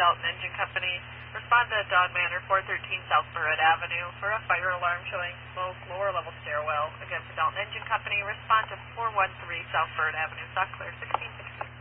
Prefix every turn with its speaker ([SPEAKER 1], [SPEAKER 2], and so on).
[SPEAKER 1] Dalton Engine Company. Respond to Dog Manor, 413 South Burritt Avenue for a fire alarm showing smoke, lower level stairwell. Again, for Dalton Engine Company, respond to 413 South Burritt Avenue, Sauk Clair, 1665.